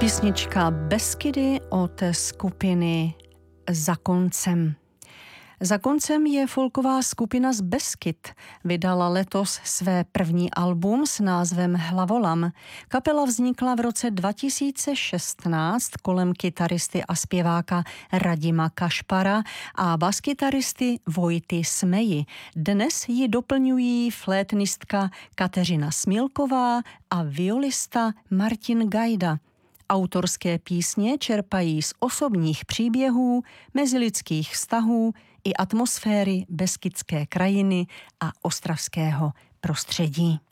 Písnička Beskydy od skupiny Za koncem. Za koncem je folková skupina z Beskyd. Vydala letos své první album s názvem Hlavolam. Kapela vznikla v roce 2016 kolem kytaristy a zpěváka Radima Kašpara a baskytaristy Vojty Smeji. Dnes ji doplňují flétnistka Kateřina Smilková a violista Martin Gajda. Autorské písně čerpají z osobních příběhů, mezilidských vztahů i atmosféry beskydské krajiny a ostravského prostředí.